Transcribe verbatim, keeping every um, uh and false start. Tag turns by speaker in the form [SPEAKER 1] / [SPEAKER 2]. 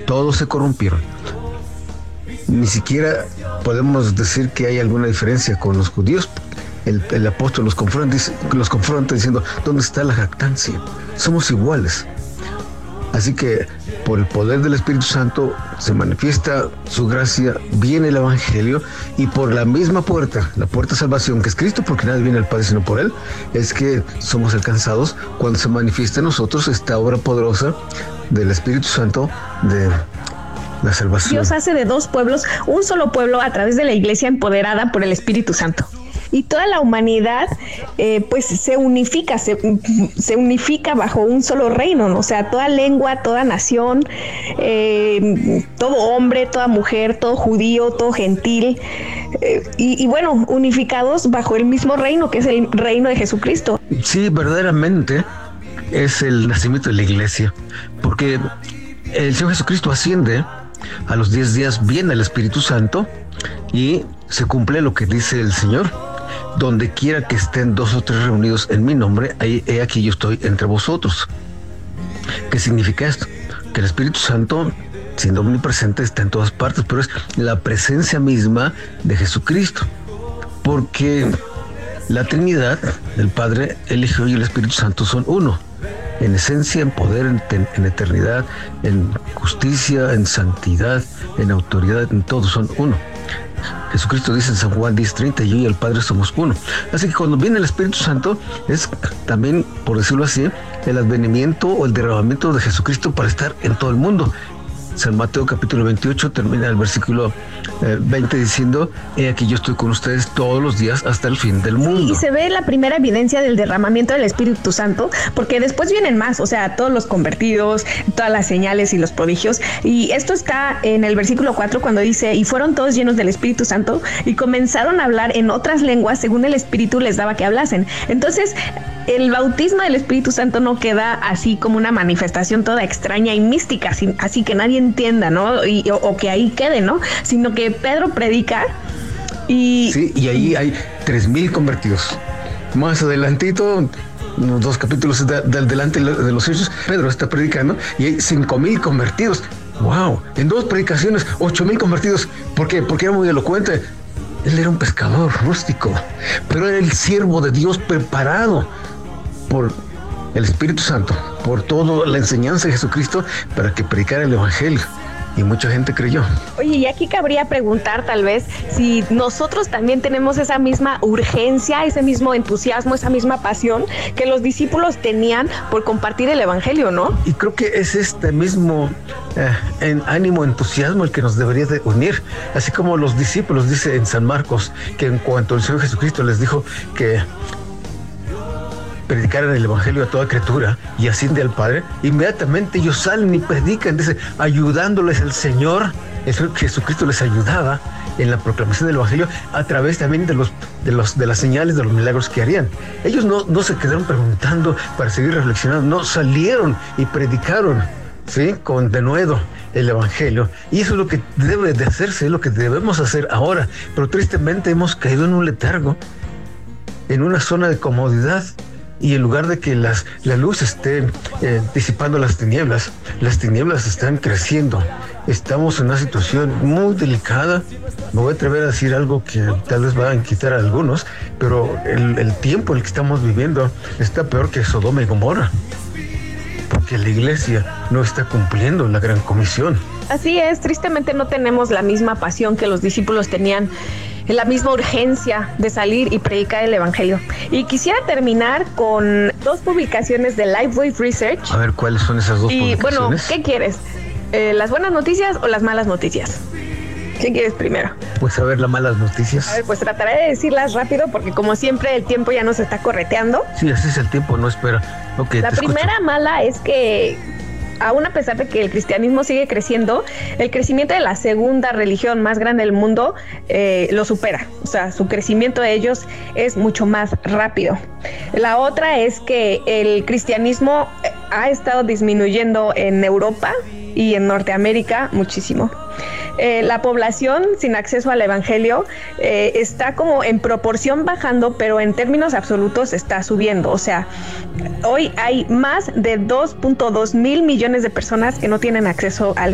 [SPEAKER 1] todos se corrompieron. Ni siquiera podemos decir que hay alguna diferencia con los judíos. El, el apóstol los confronta, los confronta diciendo, ¿dónde está la jactancia? Somos iguales. Así que por el poder del Espíritu Santo se manifiesta su gracia, viene el Evangelio, y por la misma puerta, la puerta de salvación, que es Cristo, porque nadie viene al Padre sino por Él, es que somos alcanzados cuando se manifiesta en nosotros esta obra poderosa del Espíritu Santo de la salvación.
[SPEAKER 2] Dios hace de dos pueblos un solo pueblo a través de la iglesia empoderada por el Espíritu Santo. Y toda la humanidad eh, pues se unifica, se, se unifica bajo un solo reino, ¿no? O sea, toda lengua, toda nación, eh, todo hombre, toda mujer, todo judío, todo gentil, eh, y, y bueno, unificados bajo el mismo reino, que es el reino de Jesucristo.
[SPEAKER 1] Sí, verdaderamente es el nacimiento de la iglesia, porque el Señor Jesucristo asciende, a los diez días viene el Espíritu Santo y se cumple lo que dice el Señor. Donde quiera que estén dos o tres reunidos en mi nombre, ahí, he aquí yo estoy entre vosotros. ¿Qué significa esto? Que el Espíritu Santo, siendo omnipresente, está en todas partes, pero es la presencia misma de Jesucristo. Porque la Trinidad, el Padre, el Hijo y el Espíritu Santo son uno. En esencia, en poder, en, en eternidad, en justicia, en santidad, en autoridad, en todo son uno. Jesucristo dice en San Juan diez treinta, yo y el Padre somos uno. Así que cuando viene el Espíritu Santo es también, por decirlo así, el advenimiento o el derramamiento de Jesucristo para estar en todo el mundo. San Mateo capítulo veintiocho termina el versículo eh, veinte diciendo, he aquí yo estoy con ustedes todos los días hasta el fin del mundo.
[SPEAKER 2] Sí, y se ve la primera evidencia del derramamiento del Espíritu Santo, porque después vienen más, o sea, todos los convertidos, todas las señales y los prodigios, y esto está en el versículo cuatro cuando dice, y fueron todos llenos del Espíritu Santo y comenzaron a hablar en otras lenguas según el Espíritu les daba que hablasen. Entonces, el bautismo del Espíritu Santo no queda así como una manifestación toda extraña y mística, así, así que nadie entienda, ¿no? Y, o, o que ahí quede, ¿no? Sino que Pedro predica y...
[SPEAKER 1] Sí, y ahí hay tres mil convertidos. Más adelantito, unos dos capítulos de, de, delante de los Hechos, Pedro está predicando y hay cinco mil convertidos. ¡Wow! En dos predicaciones, ocho mil convertidos. ¿Por qué? Porque era muy elocuente. Él era un pescador rústico, pero era el siervo de Dios preparado por el Espíritu Santo, por toda la enseñanza de Jesucristo para que predicara el Evangelio. Y mucha gente creyó.
[SPEAKER 2] Oye, y aquí cabría preguntar tal vez si nosotros también tenemos esa misma urgencia, ese mismo entusiasmo, esa misma pasión que los discípulos tenían por compartir el Evangelio, ¿no?
[SPEAKER 1] Y creo que es este mismo eh, en ánimo, entusiasmo el que nos debería de unir. Así como los discípulos, dice en San Marcos, que en cuanto el Señor Jesucristo les dijo que predicaran el Evangelio a toda criatura y asciende al Padre, inmediatamente ellos salen y predican, dice, ayudándoles el Señor. El Señor Jesucristo les ayudaba en la proclamación del Evangelio a través también de los de los de las señales, de los milagros que harían. Ellos no, no se quedaron preguntando para seguir reflexionando, no, salieron y predicaron, ¿sí? Con denuedo el Evangelio. Y eso es lo que debe de hacerse, es lo que debemos hacer ahora. Pero tristemente hemos caído en un letargo, en una zona de comodidad. Y en lugar de que las, la luz esté eh, disipando las tinieblas, las tinieblas están creciendo. Estamos en una situación muy delicada. Me voy a atrever a decir algo que tal vez va a inquietar a algunos, pero el, el tiempo en el que estamos viviendo está peor que Sodoma y Gomorra, porque la iglesia no está cumpliendo la gran comisión.
[SPEAKER 2] Así es, tristemente no tenemos la misma pasión que los discípulos tenían, la misma urgencia de salir y predicar el Evangelio. Y quisiera terminar con dos publicaciones de Lifeway Research.
[SPEAKER 1] A ver, ¿cuáles son esas dos
[SPEAKER 2] y,
[SPEAKER 1] publicaciones?
[SPEAKER 2] Bueno, ¿qué quieres? Eh, ¿Las buenas noticias o las malas noticias? ¿Qué quieres primero?
[SPEAKER 1] Pues a ver, las malas noticias.
[SPEAKER 2] A ver, pues trataré de decirlas rápido porque como siempre el tiempo ya nos está correteando.
[SPEAKER 1] Sí, así es el tiempo, no espera. Okay,
[SPEAKER 2] la primera
[SPEAKER 1] escucho.
[SPEAKER 2] Mala es que aún a pesar de que el cristianismo sigue creciendo, el crecimiento de la segunda religión más grande del mundo eh, lo supera. O sea, su crecimiento de ellos es mucho más rápido. La otra es que el cristianismo ha estado disminuyendo en Europa y en Norteamérica muchísimo. Eh, la población sin acceso al evangelio eh, está como en proporción bajando, pero en términos absolutos está subiendo. O sea, hoy hay más de dos punto dos mil millones de personas que no tienen acceso al